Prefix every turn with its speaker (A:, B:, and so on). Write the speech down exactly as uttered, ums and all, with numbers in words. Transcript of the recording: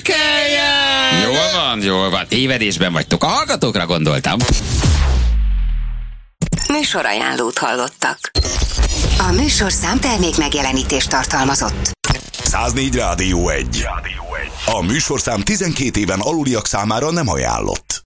A: szürkeljen!
B: Jól van, jól van. Tévedésben vagytok. A hallgatókra gondoltam.
C: Műsorajánlót hallottak. A műsorszám termék megjelenítést tartalmazott.
D: száznégy Rádió egy. A műsorszám tizenkét éven aluliak számára nem ajánlott.